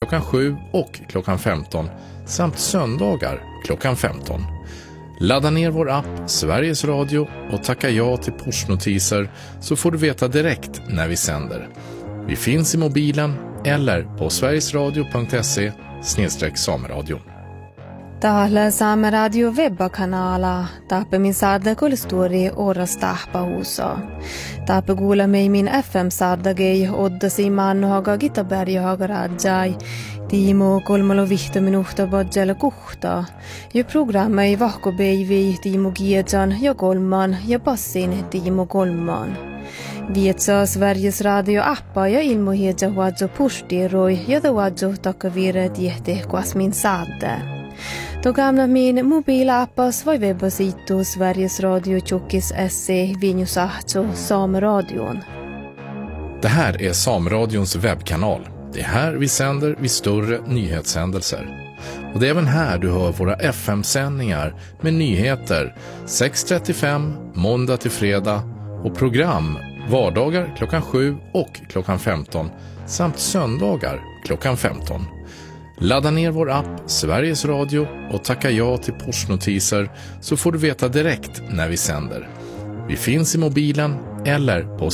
klockan 7 och klockan 15 samt söndagar klockan 15. Ladda ner vår app Sveriges Radio och tacka ja till pushnotiser så får du veta direkt när vi sänder. Vi finns i mobilen eller på sverigesradio.se/sameradio. Täällä Saameradio webbakanala taapemin saada kulstori orastahpa huuso. Taape kuulemme min FM saadagei oddasi maannohaga Gitabergiohaga rajai. Tiimo 3 minuutta bodjelle kuhta. Ja programma ei vahko beivi Tiimo Giedjan ja kolman ja passin Tiimo kolman. Vietsa Sveriges Radio-appa ja ilmohiedja huadjo pustiroi ja huadjo takavire tiehte kuasmin saade. Då gamla min mobilappas var webbasitu Sveriges Radio Tjockis SC Vinjusahto Sameradion. Det här är Sameradions webbkanal. Det är här vi sänder vid större nyhetshändelser. Och det är även här du hör våra FM-sändningar med nyheter 6:35 måndag till fredag och program vardagar klockan 7 och klockan 15 samt söndagar klockan 15. Ladda ner vår app Sveriges Radio och tacka ja till pushnotiser så får du veta direkt när vi sänder. Vi finns i mobilen eller på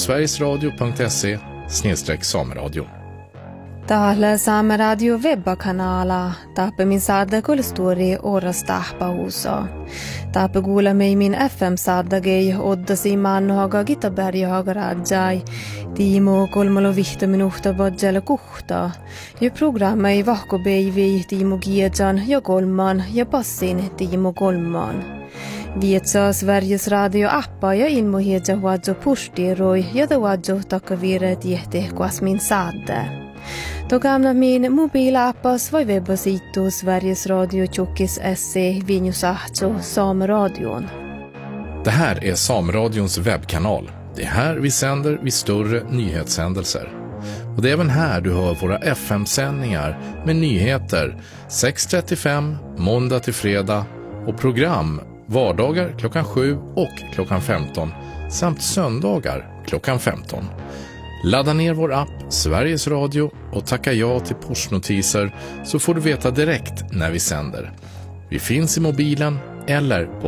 sverigesradio.se/sameradio. Täällä Saameradio webbakanala taapemin saada kulstori orastahpa huuso. Taape kuulemme min FM saadagei oddasi maannohaga Gitabergiohaga rajai. Tiimo 3 minuutta bodjelle kuhta. Ja programma ei vahko beivi Tiimo Giedjan ja kolman ja passin Tiimo kolman. Vietsa Sveriges Radio-appa ja ilmohiedja huadjo pustiroi ja huadjo takavire tiehte kuasmin saade. Då gamla min mobilappas var webbasitu Sveriges Radio Tjockis SC Vinjusahto Sameradion. Det här är Sameradions webbkanal. Det är här vi sänder vid större nyhetshändelser. Och det är även här du hör våra FM-sändningar med nyheter 6:35 måndag till fredag och program vardagar klockan 7 och klockan 15 samt söndagar klockan 15. Ladda ner vår app Sveriges Radio och tacka ja till pushnotiser så får du veta direkt när vi sänder. Vi finns i mobilen eller på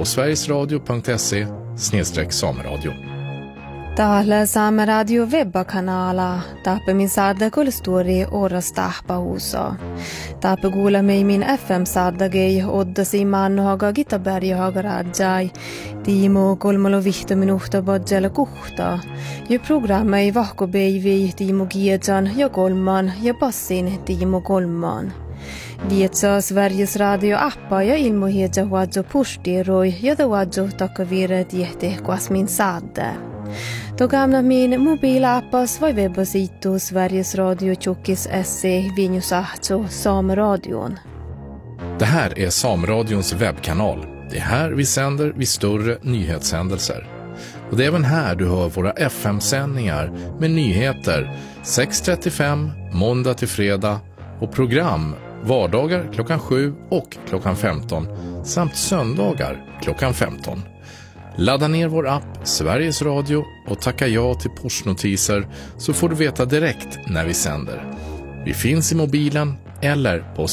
sverigesradio.se/sameradio. Täällä Saameradio webbakanala taapemin saada kulstori orastahpa huuso. Taape kuulemme min FM saadagei oddasi maannohaga Gitabergiohaga rajai. Tiimo 3 minuutta bodjelle kuhta. Ja programma ei vahko beivi Tiimo Giedjan ja kolman ja passin Tiimo kolman. Vietsa Sveriges Radio-appa ja ilmohiedja huadjo pustiroi ja huadjo takavire tiehte kuasmin saade. Då gamla min mobilappas var webbasitu Sveriges Radio Tjockis SC Vinjusahto Sameradion. Det här är Sameradions webbkanal. Det är här vi sänder vid större nyhetshändelser. Och det är även här du hör våra FM-sändningar med nyheter 6:35 måndag till fredag och program vardagar klockan 7 och klockan 15 samt söndagar klockan 15. Ladda ner vår app Sveriges Radio och tacka ja till pushnotiser så får du veta direkt när vi sänder. Vi finns i mobilen eller på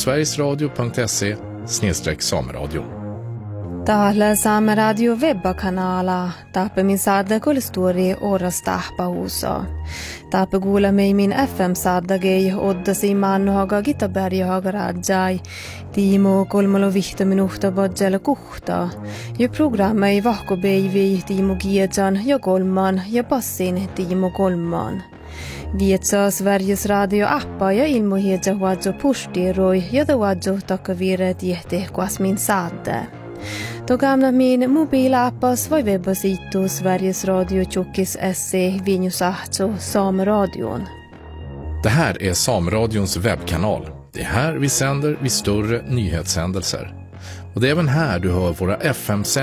sverigesradio.se/sameradio. Täällä Saameradio webbakanala taapemin saada kulstori orastahpa huuso. Taape kuulemme min FM saadagei oddasi maannohaga Gitabergiohaga rajai. Tiimo 3 minuutta bodjelle kuhta. Ja programma ei vahko beivi Tiimo Giedjan ja kolman ja passin Tiimo kolman. Vietsa Sveriges Radio-appa ja ilmohiedja huadjo pustiroi ja huadjo takavire tiehte kuasmin saade. Då gamla min mobilappas var webbasitu Sveriges Radio Tjockis SC Vinjusahto Sameradion. Det här är Sameradions webbkanal. Det är här vi sänder vid större nyhetshändelser. Och det är även här du hör våra FM-sändningar